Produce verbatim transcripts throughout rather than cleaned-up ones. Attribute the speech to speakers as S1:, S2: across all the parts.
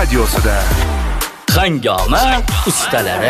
S1: radiosida
S2: Hangoma ustalari.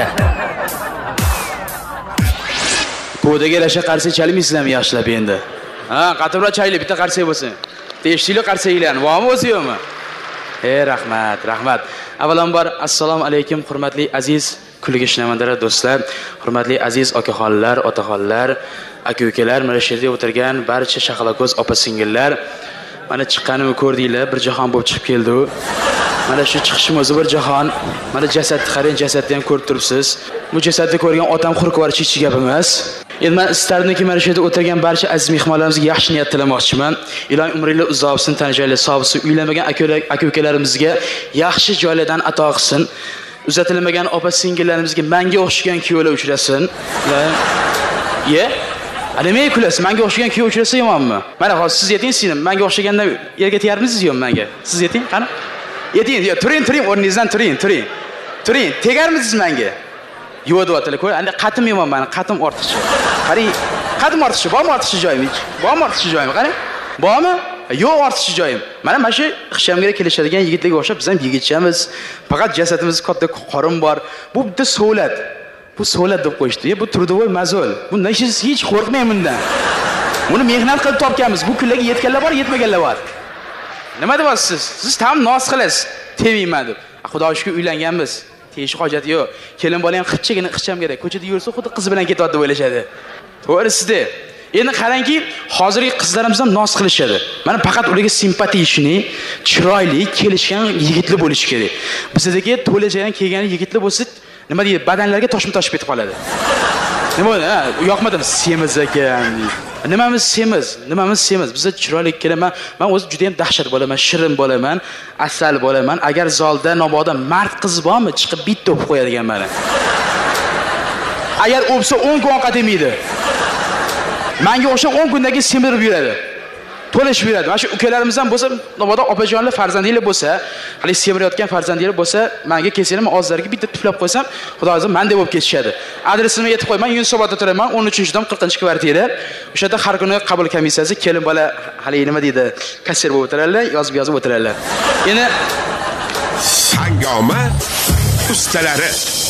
S3: Po'daga rasha qarsa chalmaysizlarmi yaxshilab endi? Ha, qatorlar chayli bitta qarsak bo'lsin. Teshikli qarsaklarni, bormi o'zi yo'qmi? Ey, rahmat, rahmat. Avvalambor assalomu alaykum hurmatli aziz kulgi shinamandar do'stlar, hurmatli aziz okaxonlar, otaxonlar, aka-ukalar, mana shu yerda o'tirgan barcha shaqalako'z opa-singillar. Mana chiqqanimni ko'rdinglar, bir jahon bo'lib chiqib keldi u. Mana shu chiqishim o'zi bir jahon. Mana jasadni qarang, jasadni ham ko'rib turibsiz. Bu jasadni ko'rgan otam qurquvarichi hech gap emas. Endi men istardimki mana shu yerda o'tirgan barcha aziz mehmonlarimizga yaxshi niyat tilamoqchiman. Ilohim umringlar uzoq bo'lsin, tanishinglar sog' bo'lsin, uylanmagan aka-ukalarimizga yaxshi joylardan ato qilsin. Uzatilmagan opa-singillarimizga menga o'xshagan kuyovlar uchrasin. Ye? Nimaga kulasiz? Menga o'xshagan kuyov uchrasa yomonmi? Mana hozir siz yeting, siz menga o'xshaganda yerga tegardingiz yo'qmi menga? Siz yeting, qani? Yeting, turing, turing, o'rningizdan turing, turing. Turing, tegarmisiz menga? Yo'q deyaptilar, ko'r. Endi qatim yomon meni, qatim ortiqcha. Qarang, qatim ortiqcha, bormi ortiqcha joyim hech? Bormi ortiqcha joyim, qarang. Bormi? Yo'q ortiqcha joyim. Mana mana shu xishamga kelishadigan yigitlarga o'xshab biz ham yigitchamiz. Faqat jasadimiz katta qorin bor. Bu bitta so'lat. Bu so'lat deb qo'yishdi. Bu turdovoy mazol. Bundan hech hech qo'rqmayman bundan. Buni mehnat qilib topganmiz. Bu kunlarga yetganlar bor, yetmaganlar bor. Nima deyapsiz? Siz tam nos qilasiz. Temayman deb. Xudoga shukr uylanganmiz. Teyish hojati yo'q. Kelin bola ham qichchigina qichcham kerak. Ko'chada yursa xuddi qiz bilan ketyapti deb o'ylashadi. To'g'risida. Endi qarangki, hozirgi qizlarimiz ham nos qilishadi. Mana faqat ularga simpatiyishni, chiroyli, kelishgan yigitlar bo'lishi kerak. Bizdagi to'lajagan kelgan yigitlar bo'lsa, nima deydi, badanlarga toshma toshib ketib qoladi. Nima bo'ldi? Ha, yoqmadimi? Semiz ekan. Nimamiz semiz? Nimamiz semiz? Bizda chiroyli kelaman. Men o'zi juda ham dahshat bo'laman, shirin bo'laman, asal bo'laman. Agar zalda noboda mard qiz bormi, chiqib bitta o'pib qo'yadigan meni. Agar o'psa o'n kun ovqat yemaydi. Menga o'sha o'n kundagi semirib yuradi. To'lashib yuradi. Mana shu ukalarimiz ham bo'lsa, nobodo opajonlar farzandinglar bo'lsa, hali semirayotgan farzandinglar bo'lsa, menga kelsanglar, men og'zlariga bitta tuflab qo'ysam, xudo o'zi men deb bo'lib ketishadi. Adresimni aytib qo'yman, Yunusobodda turaman, o'n uchinchi dom qirqinchi kvartira. O'sha yerda har kuni qabul komissiyasi kelin bola hali nima deydi, kassir bo'lib o'tirarlar, yozib-yozib o'tirarlar. Endi
S1: Hangoma ustalari